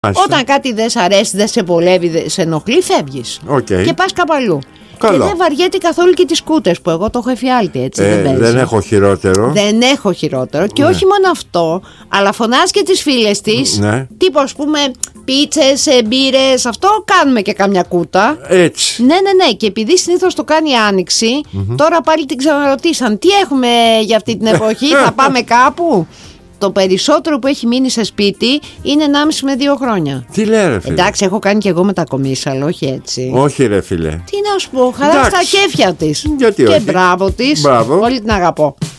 Όταν κάτι δεν σ' αρέσει, δεν σε βολεύει, δεν σε ενοχλεί, φεύγεις. Και πας κάπου αλλού. Καλό. Και δεν βαριέται καθόλου και τις σκούτες που εγώ το έχω εφιάλτη, έτσι. Δεν έχω χειρότερο. Δεν έχω χειρότερο. Και όχι μόνο αυτό, αλλά φωνάζει και τις φίλες της. Τύπου, ας πούμε, πίτσες, μπύρες, αυτό κάνουμε και καμιά κούτα. Έτσι. Ναι. Και επειδή συνήθως το κάνει Άνοιξη, τώρα πάλι την ξαναρωτήσαν. Τι έχουμε για αυτή την εποχή, θα πάμε κάπου? Το περισσότερο που έχει μείνει σε σπίτι είναι 1,5 με 2 χρόνια. Τι λέει, ρε φίλε? Εντάξει, έχω κάνει και εγώ μετακομίσεις, αλλά όχι έτσι. Όχι, ρε φίλε. Τι να σου πω, χαρά στα κέφια της. Γιατί και όχι. μπράβο της. Πολύ την αγαπώ.